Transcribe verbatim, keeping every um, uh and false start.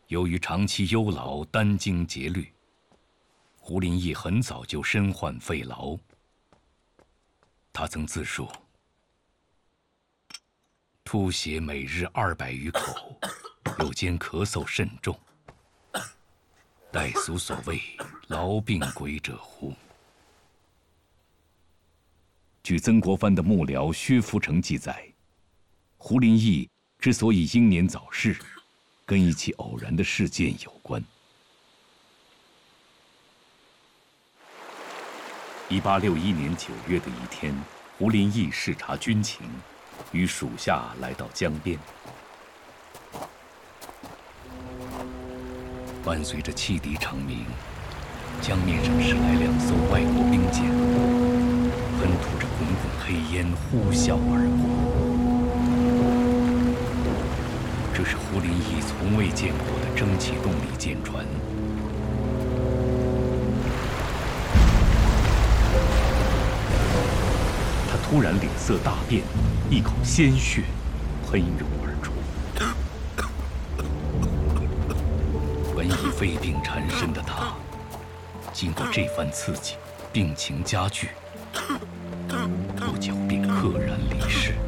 由于长期忧劳、殚精竭虑，胡林翼很早就身患肺痨。他曾自述：吐血每日二百余口，又兼咳嗽甚重。代俗所谓“痨病鬼者乎”。据曾国藩的幕僚薛福成记载，胡林翼之所以英年早逝，跟一起偶然的事件有关。一八六一年九月的一天，胡林翼视察军情，与属下来到江边。伴随着汽笛长鸣，江面上驶来两艘外国兵舰，喷吐着滚滚黑烟，呼啸而过。这是胡林翼从未见过的蒸汽动力舰船。他突然脸色大变，一口鲜血喷涌而出。本已肺病缠身的他，经过这番刺激，病情加剧，不久便溘然离世。